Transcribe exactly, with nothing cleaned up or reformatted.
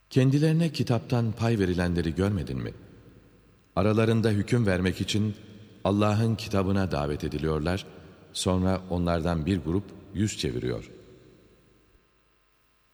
Kendilerine kitaptan pay verilenleri görmedin mi? Aralarında hüküm vermek için Allah'ın kitabına davet ediliyorlar, sonra onlardan bir grup yüz çeviriyor.